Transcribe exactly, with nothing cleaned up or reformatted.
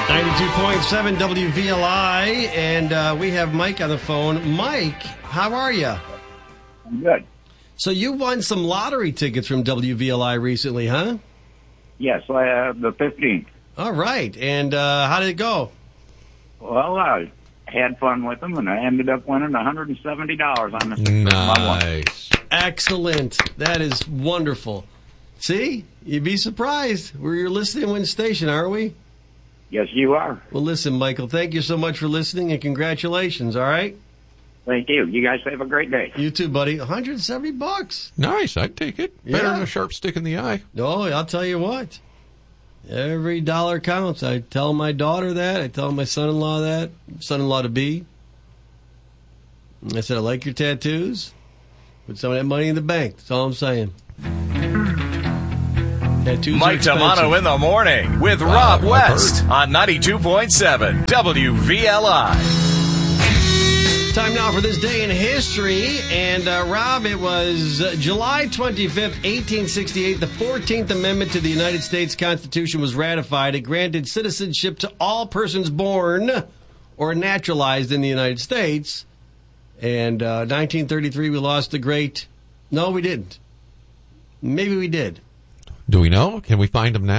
ninety-two point seven W V L I, and uh, we have Mike on the phone. Mike, how are you? I'm good. So you won some lottery tickets from W V L I recently, huh? Yes, uh, the fifteenth. All right, and uh, how did it go? Well, I had fun with them, and I ended up winning one hundred seventy dollars on the Nice. Excellent. That is wonderful. See? You'd be surprised. We're listening to Win Station, aren't we? Yes, you are. Well, listen, Michael, thank you so much for listening, and congratulations, all right? Thank you. You guys have a great day. You too, buddy. one hundred seventy bucks. Nice. I'd take it. Better Yeah. than a sharp stick in the eye. Oh, I'll tell you what. Every dollar counts. I tell my daughter that. I tell my son-in-law that. Son-in-law to be. I said, I like your tattoos. Put some of that money in the bank. That's all I'm saying. Tattoos Mike Tamano in the morning with Rob I've West heard. on ninety-two point seven W V L I. Time now for this day in history. And, uh, Rob, it was uh, July twenty-fifth, eighteen sixty-eight. The fourteenth Amendment to the United States Constitution was ratified. It granted citizenship to all persons born or naturalized in the United States. And uh, nineteen thirty-three, we lost the great... No, we didn't. Maybe we did. Do we know? Can we find him now?